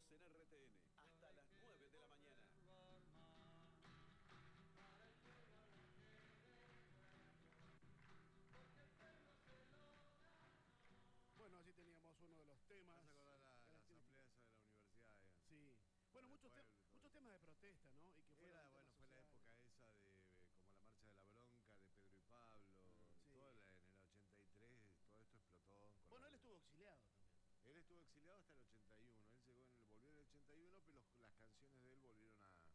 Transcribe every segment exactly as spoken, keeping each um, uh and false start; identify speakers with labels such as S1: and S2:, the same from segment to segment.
S1: Estamos en R T N hasta las nueve de la mañana.
S2: Bueno, así teníamos uno de los temas.
S3: ¿Vas a acordar la, la asamblea esa de la universidad? Eh?
S2: Sí. Bueno, muchos, te muchos temas de protesta, ¿no? Y que
S3: Era, bueno, fue la época esa de como la marcha de la bronca, de Pedro y Pablo, sí. Todo la, en el ochenta y tres, todo esto explotó. Con
S2: bueno,
S3: la,
S2: él estuvo exiliado también.
S3: Él estuvo exiliado hasta el ochenta y uno, él llegó en el, volvió en el ochenta y uno, pero los, las canciones de él volvieron a,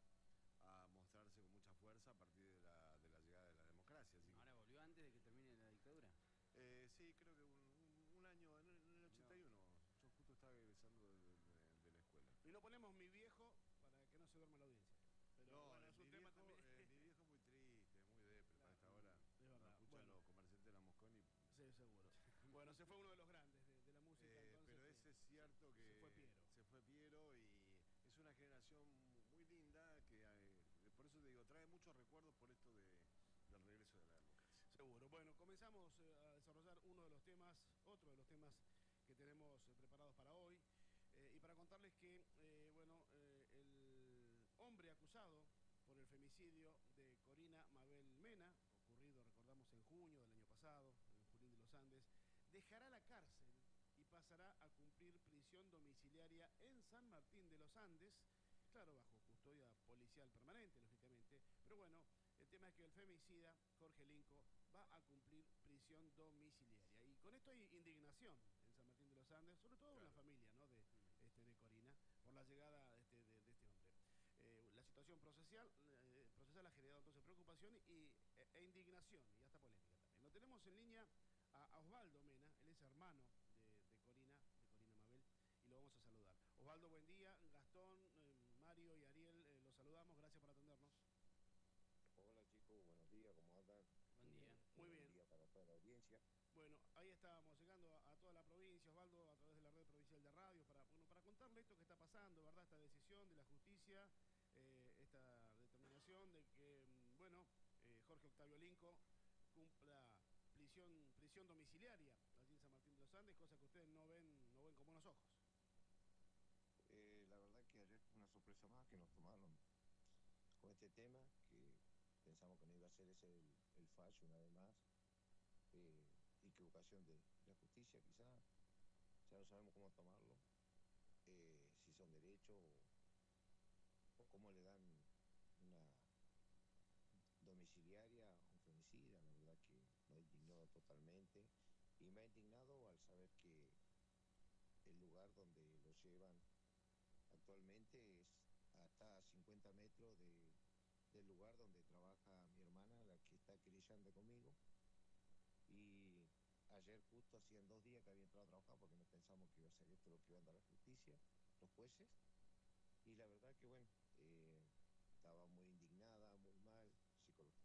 S3: a mostrarse con mucha fuerza a partir de la, de la llegada de la democracia. Así
S4: ¿Ahora
S3: que,
S4: volvió antes de que termine la dictadura?
S3: Eh, sí, creo que un, un, un año, en el, en el ochenta y uno, no. Yo justo estaba egresando de, de, de la escuela.
S2: Y no ponemos Mi Viejo para que no se duerma la audiencia. Pero
S3: no,
S2: bueno, es un
S3: mi
S2: tema
S3: viejo,
S2: también.
S3: Eh, mi viejo muy triste, muy depre para esta hora.
S2: Es verdad.
S3: Escuchan
S2: Bueno.
S3: los comerciantes de la Mosconi.
S2: Sí, seguro. Bueno, se fue uno de los grandes de, de la música.
S3: Eh,
S2: entonces,
S3: pero ese es cierto
S2: se,
S3: que
S2: se fue Piero.
S3: Se fue Piero y es una generación muy linda que eh, por eso te digo, trae muchos recuerdos por esto de, del regreso de la democracia.
S2: Seguro. Bueno, comenzamos eh, a desarrollar uno de los temas, otro de los temas que tenemos eh, preparados para hoy. Eh, y para contarles que, eh, bueno, eh, el hombre acusado por el femicidio de Corina Mabel Mena, ocurrido, recordamos, en junio del año pasado, en Junín de los Andes, dejará la cárcel y pasará a cumplir prisión domiciliaria en San Martín de los Andes, claro, bajo custodia policial permanente, lógicamente, pero bueno, el tema es que el femicida, Jorge Linco, va a cumplir prisión domiciliaria. Y con esto hay indignación en San Martín de los Andes, sobre todo claro. En la familia, ¿no? de, este, de Corina, por la llegada este, de, de este hombre. Eh, la situación procesal, eh, procesal ha generado entonces preocupación y, e, e indignación y hasta polémica también. Lo tenemos en línea a, a Osvaldo Mena, él es hermano de, de Corina, de Corina Mabel, y lo vamos a saludar. Osvaldo, buen día. Gastón, eh, Mario y Ariel, eh, los saludamos, gracias por atendernos.
S5: Hola chicos, buenos días, ¿cómo andan?
S4: Buen día.
S5: Eh,
S2: Muy bien.
S5: Buen día para toda la audiencia.
S2: Bueno, ahí estábamos llegando a, a toda la provincia, Osvaldo, a través de la red provincial de radio, para, bueno, para contarle esto que está pasando, ¿verdad? Esta decisión de la justicia, eh, esta determinación de que, bueno, eh, Jorge Octavio Linco cumpla prisión, prisión domiciliaria allí en San Martín de los Andes, cosa que ustedes no ven, no ven con buenos ojos.
S5: Eh, la verdad que ayer fue una sorpresa más que nos tomaron con este tema, que pensamos que no iba a ser ese el, el fallo una vez más, eh, equivocación de la justicia quizá, ya no sabemos cómo tomarlo, eh, si son derechos o, o cómo le dan una domiciliaria a un femicida. La verdad que nos indignó totalmente y me ha indignado al saber que el lugar donde lo llevan actualmente es hasta cincuenta metros de, del lugar donde trabaja mi hermana, la que está querellando conmigo. Y ayer justo hacían dos días que había entrado a trabajar porque no pensamos que iba a ser esto lo que iban a dar la justicia, los jueces. Y la verdad que bueno, eh, estaba muy